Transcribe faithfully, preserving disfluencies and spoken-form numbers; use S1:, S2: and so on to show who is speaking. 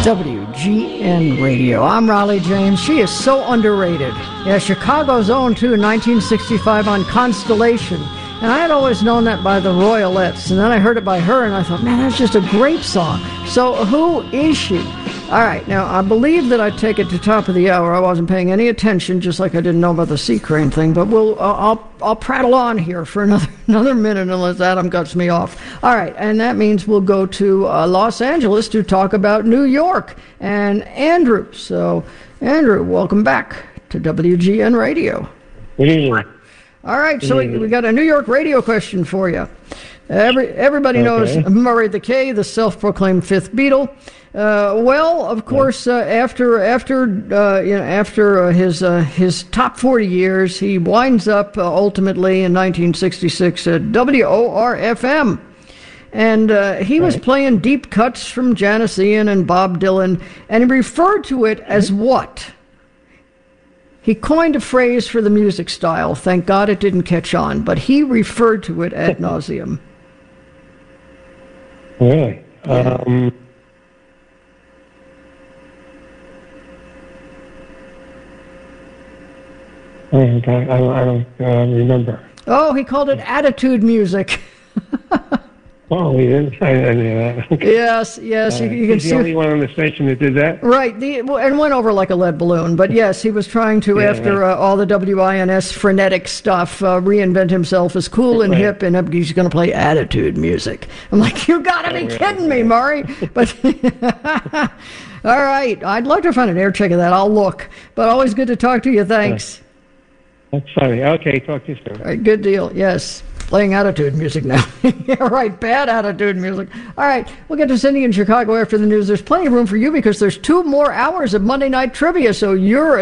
S1: W G N Radio. I'm Riley James. She is so underrated. Yeah, Chicago's own, too, in nineteen sixty-five on Constellation. And I had always known that by the Royalettes. And then I heard it by her, and I thought, man, that's just a great song. So who is she? All right, now, I believe that I take it to top of the hour. I wasn't paying any attention, just like I didn't know about the sea crane thing. But we'll, uh, I'll, I'll prattle on here for another another minute unless Adam cuts me off. All right, and that means we'll go to uh, Los Angeles to talk about New York and Andrew. So, Andrew, welcome back to W G N Radio.
S2: Good evening.
S1: All right, so we, we got a New York radio question for you. Every everybody
S2: Okay.
S1: knows Murray the K, the self-proclaimed fifth Beatle. Uh, well, of course, uh, after after uh, you know after uh, his uh, his top forty years, he winds up uh, ultimately in nineteen sixty-six at W O R F M, and uh, he was
S2: Right.
S1: playing deep cuts from Janis Ian and Bob Dylan, and he referred to it as what? He coined a phrase for the music style. Thank God it didn't catch on, but he referred to it ad nauseum.
S2: Really? Um, I don't, I don't, I don't uh, remember.
S1: Oh, he called it attitude music.
S2: Oh, he didn't. I didn't know that. Okay.
S1: Yes, yes,
S2: Uh,
S1: you, you can
S2: he's the
S1: see.
S2: only one on the station that did that.
S1: Right, the, well, and went over like a lead balloon. But yes, he was trying to,
S2: Yeah,
S1: after
S2: right.
S1: uh, all the W I N S frenetic stuff, uh, reinvent himself as cool and
S2: Right.
S1: hip, and uh, he's going to play attitude music. I'm like, you got to be
S2: Oh, yeah,
S1: kidding me,
S2: yeah.
S1: Murray. But all right, I'd like to find an air check of that. I'll look. But always good to talk to you. Thanks.
S2: That's funny. Okay, talk to you soon.
S1: All right, good deal. Yes. Playing attitude music now. Yeah, right. Bad attitude music. All right. We'll get to Cindy in Chicago after the news. There's plenty of room for you because there's two more hours of Monday Night Trivia, so you're